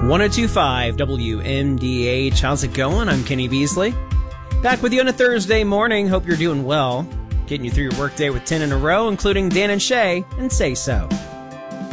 1025 WMDH. How's it going? I'm Kenny Beasley. Back with you on a Thursday morning. Hope you're doing well. Getting you through your workday with 10 in a row, including Dan and Shay and Say So.